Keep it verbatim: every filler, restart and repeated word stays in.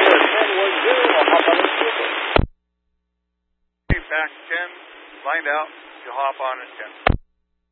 ten one zero, I'll hop on the super. Back ten, find out, you'll hop on at ten.